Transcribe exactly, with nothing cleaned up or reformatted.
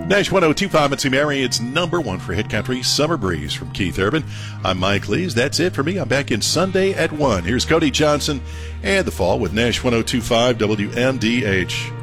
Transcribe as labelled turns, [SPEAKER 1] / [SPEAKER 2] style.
[SPEAKER 1] Nash one oh two point five Mitzi Mary, it's number one for Hit Country, Summer Breeze from Keith Urban. I'm Mike Lees. That's it for me. I'm back in Sunday at one. Here's Cody Johnson and The Fall with Nash one oh two point five W M D H.